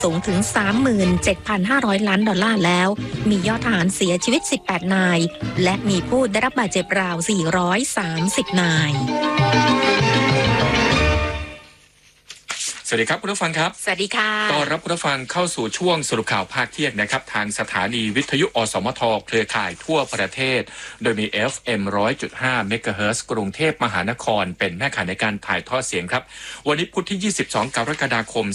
สูงถึง 37,500 ล้านดอลลาร์แล้วมียอดทหารเสียชีวิต18นายและมีผู้ได้รับบาดเจ็บราว430นายสวัสดีครับคุณผู้ฟังครับสวัสดีค่ะต้อนรับคุณผู้ฟังเข้าสู่ช่วงสรุปข่าวภาคเที่ยงนะครับทางสถานีวิทยุอสมทเครือข่ายทั่วประเทศโดยมี FM 100.5 เมกะเฮิรตซ์กรุงเทพมหานครเป็นแม่ข่ายในการถ่ายทอดเสียงครับวันนี้พุธที่22กรกฎาคม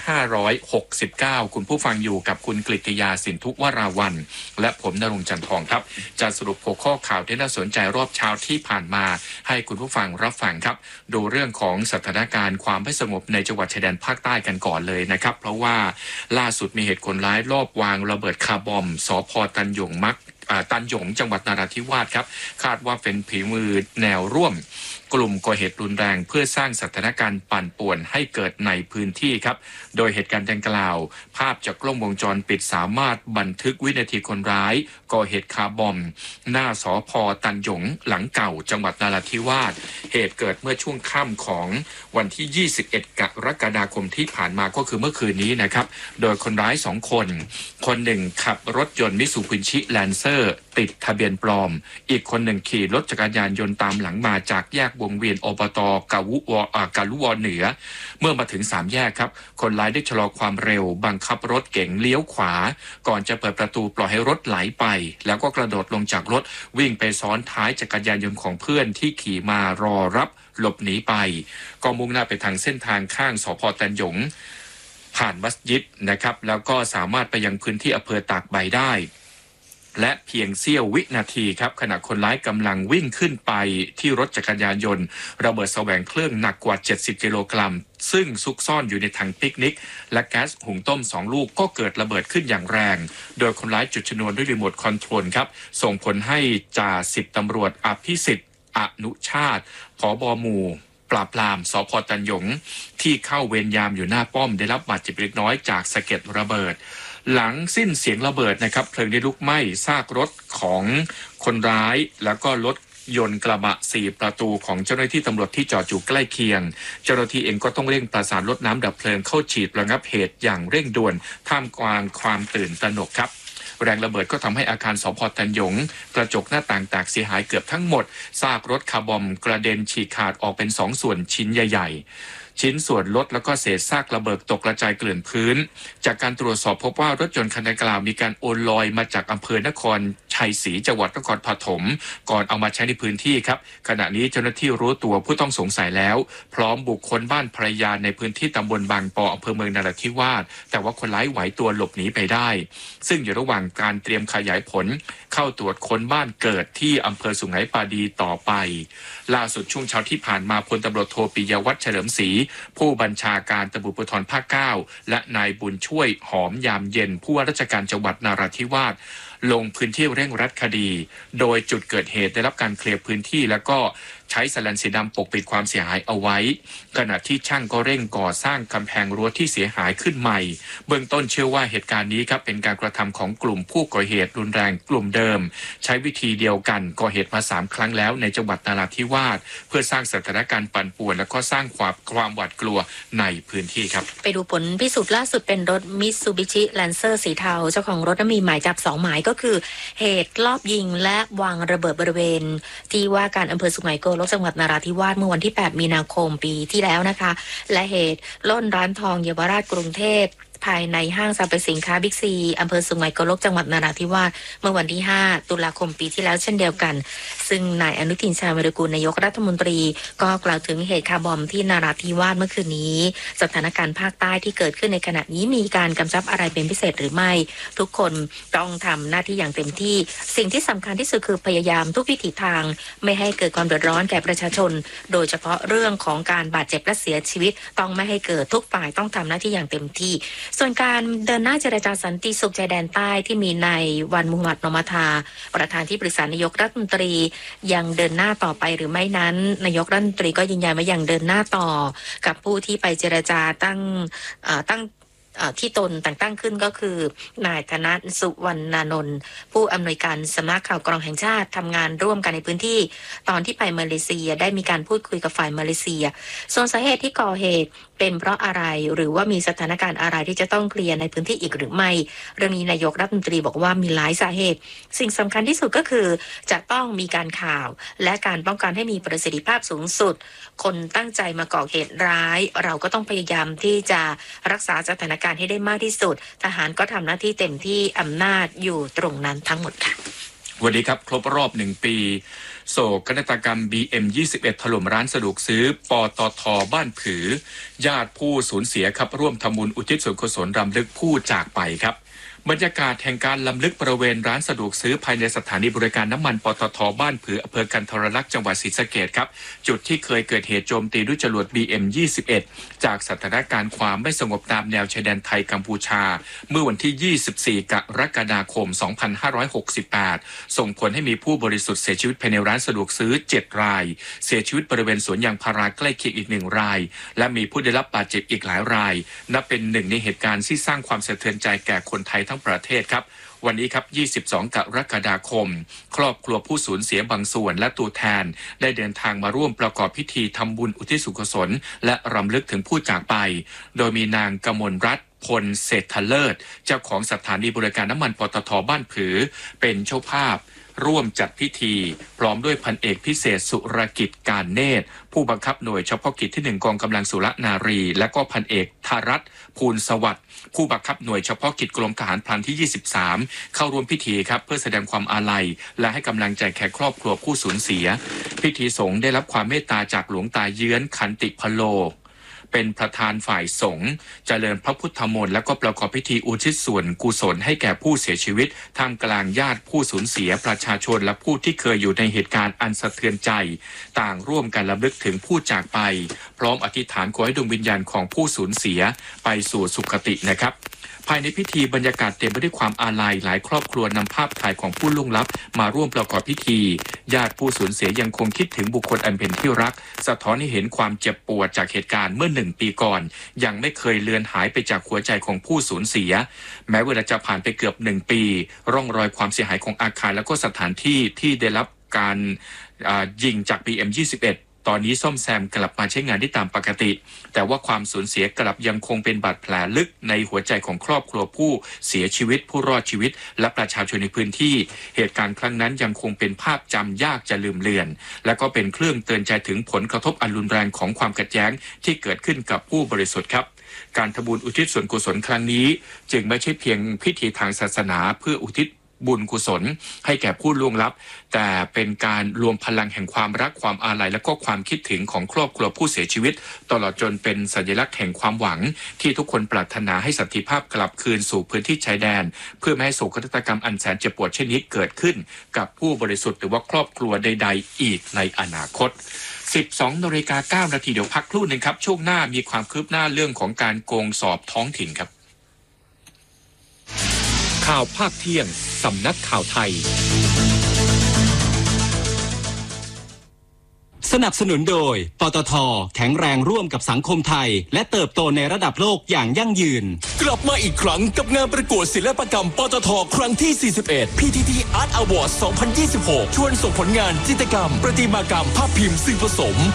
2569คุณผู้ฟังอยู่กับคุณกฤษยาสินทุวราวัลย์และผมณรงค์จันทองครับจะสรุปหัวข้อข่าวที่น่าสนใจรอบเช้าที่ผ่านมาให้คุณผู้ฟังรับฟังครับดูเรื่องของสถานการณ์ความไม่สงบในจังหวัดชายแดนภาคใต้กันก่อนเลยนะครับเพราะว่าล่าสุดมีเหตุคนร้ายลอบวางระเบิดคาร์บอมสพ.ตันหยงจังหวัดนราธิวาสครับคาดว่าเป็นฝีมือแนวร่วมกลุ่มก่อเหตุรุนแรงเพื่อสร้างสถานการณ์ปั่นป่วนให้เกิดในพื้นที่ครับโดยเหตุการณ์ดังกล่าวภาพจากกล้องวงจรปิดสามารถบันทึกวินาทีคนร้ายก่อเหตุคาร์บอมหน้าสพ.ตันหยงหลังเก่าจังหวัดนราธิวาสเหตุเกิดเมื่อช่วงค่ำของวันที่21กรกฎาคมที่ผ่านมาก็คือเมื่อคืนนี้นะครับโดยคนร้าย2คนคนหนึ่งขับรถยนต์มิตซูบิชิแลนเซอร์ติดทะเบียนปลอมอีกคนหนึ่งขี่รถจักรยานยนต์ตามหลังมาจากแยกวงเวียนอบต.กาลุวเหนือเมื่อมาถึง3แยกครับคนร้ายได้ชะลอความเร็วบังคับรถเก๋งเลี้ยวขวาก่อนจะเปิดประตูปล่อยให้รถไหลไปแล้วก็กระโดดลงจากรถวิ่งไปซ้อนท้ายจักรยานยนต์ของเพื่อนที่ขี่มารอรับหลบหนีไปก็มุ่งหน้าไปทางเส้นทางข้างสพ.ตันหยงผ่านมัสยิดนะครับแล้วก็สามารถไปยังพื้นที่อำเภอตากใบได้และเพียงเสี้ยววินาทีครับขณะคนร้ายกำลังวิ่งขึ้นไปที่รถจักรยานยนต์ระเบิดแสวงเครื่องหนักกว่า70กิโลกรัมซึ่งซุกซ่อนอยู่ในถังปิกนิกและแก๊สหุงต้ม2ลูกก็เกิดระเบิดขึ้นอย่างแรงโดยคนร้ายจุดชนวนด้วยรีโมทคอนโทรลครับส่งผลให้จ่า10ตำรวจอภิสิทธิ์อนุชาติผบ.หมู่ปราบปรามสพ.ตันหยงที่เข้าเวรยามอยู่หน้าป้อมได้รับบาดเจ็บเล็กน้อยจากสะเก็ดระเบิดหลังสิ้นเสียงระเบิดนะครับเพลิงได้ลุกไหม้ซากรถของคนร้ายแล้วก็รถยนต์กระบะ4ประตูของเจ้าหน้าที่ตำรวจที่จอดอยู่ใกล้เคียงเจ้าหน้าที่เองก็ต้องเร่งประสานรถน้ำดับเพลิงเข้าฉีดระงับเหตุอย่างเร่งด่วนท่ามกลางความตื่นตระหนกครับแรงระเบิดก็ทำให้อาคารสพ.ตันหยงกระจกหน้าต่างแตกเสียหายเกือบทั้งหมดซากรถคาร์บอมกระเด็นฉีกขาดออกเป็น2ส่วนชิ้นใหญ่ๆชิ้นส่วนรถแล้วก็เศษซากระเบิดตกกระจายเกลื่อนพื้นจากการตรวจสอบพบว่ารถยนต์คันดังกล่าวมีการโอนลอยมาจากอำเภอนครชัยศรีจังหวัดนครปฐมก่อนเอามาใช้ในพื้นที่ครับขณะนี้เจ้าหน้าที่รู้ตัวผู้ต้องสงสัยแล้วพร้อมบุคคลบ้านภรรยาในพื้นที่ตำบลบางปออำเภอเมืองนราธิวาสแต่ว่าคนร้ายไหวตัวหลบหนีไปได้ซึ่งอยู่ระหว่างการเตรียมขยายผลเข้าตรวจค้นบ้านเกิดที่อำเภอสุไหงปาดีต่อไปล่าสุดช่วงเช้าที่ผ่านมาพลตำรวจโทปิยวัฒน์เฉลิมศรีผู้บัญชาการตำรวจภูธรภาค9และนายบุญช่วยหอมยามเย็นผู้ว่าราชการจังหวัดนราธิวาสลงพื้นที่เร่งรัดคดีโดยจุดเกิดเหตุได้รับการเคลียร์พื้นที่แล้วก็ใช้สแลนสีดำปกปิดความเสียหายเอาไว้ขณะที่ช่างก็เร่งก่อสร้างกำแพงรั้วที่เสียหายขึ้นใหม่เบื้องต้นเชื่อว่าเหตุการณ์นี้ครับเป็นการกระทำของกลุ่มผู้ก่อเหตุรุนแรงกลุ่มเดิมใช้วิธีเดียวกันก่อเหตุมา3ครั้งแล้วในจังหวัดนราธิวาสเพื่อสร้างสถานการณ์ปั่นป่วนและก็สร้างความหวาดกลัวในพื้นที่ครับไปดูผลพิสูจน์ล่าสุดเป็นรถมิตซูบิชิแลนเซอร์สีเทาเจ้าของรถมีหมายจับ2หมายก็คือเหตุลอบยิงและวางระเบิดบริเวณที่ว่าการอำเภอสุไหงโกลกจังหวัดนราธิวาสเมื่อวันที่8มีนาคมปีที่แล้วนะคะและเหตุปล้นร้านทองเยาวราชกรุงเทพภายในห้างสรรพสินค้าบิ๊กซีอำเภอสุไหงโกลกจังหวัดนราธิวาสเมื่อวันที่5ตุลาคมปีที่แล้วเช่นเดียวกันซึ่งนายอนุทินชาญวิรากูลนายกรัฐมนตรีก็กล่าวถึงเหตุคาร์บอมที่นราธิวาสเมื่อคืนนี้สถานการณ์ภาคใต้ที่เกิดขึ้นในขณะนี้มีการกำชับอะไรเป็นพิเศษหรือไม่ทุกคนต้องทำหน้าที่อย่างเต็มที่สิ่งที่สำคัญที่สุดคือพยายามทุกวิถีทางไม่ให้เกิดความเดือดร้อนแก่ประชาชนโดยเฉพาะเรื่องของการบาดเจ็บและเสียชีวิตต้องไม่ให้เกิดทุกฝ่ายต้องทำหน้าที่อย่างเต็มที่ส่วนการเดินหน้าเจรจาสันติสุขชายแดนใต้ที่มีนายวันมุฮัมหมัดนอมาธาประธานที่ปรึกษานายกรัฐมนตรียังเดินหน้าต่อไปหรือไม่นั้นนายกรัฐมนตรีก็ยืนยันว่ายังเดินหน้าต่อกับผู้ที่ไปเจรจาตั้งที่ตนแต่งตั้งขึ้นก็คือนายธนสุวรรณานนท์ผู้อำนวยการสำนักข่าวกรองแห่งชาติทำงานร่วมกันในพื้นที่ตอนที่ไปมาเลเซียได้มีการพูดคุยกับฝ่ายมาเลเซียส่วนสาเหตุที่ก่อเหตุเป็นเพราะอะไรหรือว่ามีสถานการณ์อะไรที่จะต้องเคลียร์ในพื้นที่อีกหรือไม่เรื่องนี้นายกรัฐมนตรีบอกว่ามีหลายสาเหตุสิ่งสำคัญที่สุดก็คือจะต้องมีการข่าวและการป้องกันให้มีประสิทธิภาพสูงสุดคนตั้งใจมาก่อเหตุร้ายเราก็ต้องพยายามที่จะรักษาสถานการณ์ให้ได้มากที่สุดทหารก็ทำหน้าที่เต็มที่อำนาจอยู่ตรงนั้นทั้งหมดค่ะวันนี้ครับครบรอบ1 ปีโศกนาฏกรรม BM21 ถล่มร้านสะดวกซื้อปตท.บ้านผือญาติผู้สูญเสียครับร่วมทำบุญอุทิศส่วนกุศลรำลึกผู้จากไปครับบรรยากาศแห่งการรำลึกบริเวณร้านสะดวกซื้อภายในสถานีบริการน้ำมันปตท.บ้านผืออำเภอกันทรลักษณ์จังหวัดศรีสะเกษครับจุดที่เคยเกิดเหตุโจมตีด้วยจรวด BM21 จากสถานการณ์ความไม่สงบตามแนวชายแดนไทยกัมพูชาเมื่อวันที่ 24 กรกฎาคม 2568 ส่งผลให้มีผู้บริสุทธิ์เสียชีวิตภายในร้านสะดวกซื้อ 7 รายเสียชีวิตบริเวณสวนยางพาราใกล้เคียงอีก 1 รายและมีผู้ได้รับบาดเจ็บอีกหลายรายนับเป็นหนึ่งในเหตุการณ์ที่สร้างความสะเทือนใจแก่คนไทยทั้งประเทศครับวันนี้ครับ 22 กรกฎาคมครอบครัวผู้สูญเสียบางส่วนและตัวแทนได้เดินทางมาร่วมประกอบพิธีทำบุญอุทิศส่วนกุศลและรำลึกถึงผู้จากไปโดยมีนางกมลรัตน์พลเศรษฐเลิศเจ้าของสถานีบริการน้ำมันปตท.บ้านผือเป็นเจ้าภาพร่วมจัดพิธีพร้อมด้วยพันเอกพิเศษสุรกิจการเนตรผู้บังคับหน่วยเฉพาะกิจที่1กองกำลังสุรนารีและก็พันเอกธารัตน์ภูลสวัสดิ์ผู้บังคับหน่วยเฉพาะกิจกรมทหารพรานที่ 23เข้าร่วมพิธีครับเพื่อแสดงความอาลัยและให้กำลังใจแขกครอบครัวผู้สูญเสียพิธีสงฆ์ได้รับความเมตตาจากหลวงตาเยื้อนขันติพโลเป็นประธานฝ่ายสงฆ์เจริญพระพุทธมนต์และก็ประกอบพิธีอุทิศส่วนกุศลให้แก่ผู้เสียชีวิตท่ามกลางญาติผู้สูญเสียประชาชนและผู้ที่เคยอยู่ในเหตุการณ์อันสะเทือนใจต่างร่วมกันรำลึกถึงผู้จากไปพร้อมอธิษฐานขอให้ดวงวิญญาณของผู้สูญเสียไปสู่สุคตินะครับภายในพิธีบรรยากาศเต็มไปด้วยความอาลัยหลายครอบครัวนำภาพถ่ายของผู้ล่วงลับมาร่วมประกอบพิธีญาติผู้สูญเสียยังคงคิดถึงบุคคลอันเป็นที่รักสะท้อนให้เห็นความเจ็บปวดจากเหตุการณ์เมื่อ1 ปีก่อนยังไม่เคยเลือนหายไปจากหัวใจของผู้สูญเสียแม้เวลาจะผ่านไปเกือบ1 ปีร่องรอยความเสียหายของอาคารและก็สถานที่ที่ได้รับการยิงจาก BM21ตอนนี้ซ่อมแซมกลับมาใช้งานได้ตามปกติแต่ว่าความสูญเสียกลับยังคงเป็นบาดแผลลึกในหัวใจของครอบครัวผู้เสียชีวิตผู้รอดชีวิตและประชาชนในพื้นที่เหตุการณ์ครั้งนั้นยังคงเป็นภาพจำยากจะลืมเลือนและก็เป็นเครื่องเตือนใจถึงผลกระทบอันรุนแรงของความขัดแย้งที่เกิดขึ้นกับผู้บริสุทธิ์ครับการทำบุญอุทิศส่วนกุศลครั้งนี้จึงไม่ใช่เพียงพิธีทางศาสนาเพื่ออุทิศบุญกุศลให้แก่ผู้ล่วงลับแต่เป็นการรวมพลังแห่งความรักความอาลัยและก็ความคิดถึงของครอบครัวผู้เสียชีวิตตลอดจนเป็นสัญลักษณ์แห่งความหวังที่ทุกคนปรารถนาให้สันติภาพกลับคืนสู่พื้นที่ชายแดนเพื่อไม่ให้โศกนาฏกรรมอันแสนเจ็บปวดเช่นนี้เกิดขึ้นกับผู้บริสุทธิ์หรือว่าครอบครัวใดๆอีกในอนาคต 12:09 น.เดี๋ยวพักครู่นึงครับช่วงหน้ามีความคืบหน้าเรื่องของการโกงสอบท้องถิ่นครับข่าวภาคเที่ยงสำนักข่าวไทยสนับสนุนโดยปตท.แข็งแรงร่วมกับสังคมไทยและเติบโตในระดับโลกอย่างยั่งยืนกลับมาอีกครั้งกับงานประกวดศิลปกรรมปตท.ครั้งที่ 41 PTT Art Award 2026 ชวนส่งผลงานจิตรกรรมประติมากรรมภาพพิมพ์สื่อผสม